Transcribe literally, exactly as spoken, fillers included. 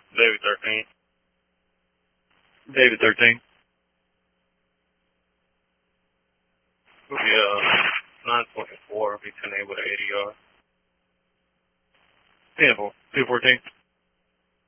David thirteen. David thirteen. Yeah, nine twenty-four, be ten able to eighty yards. ten four. two fourteen.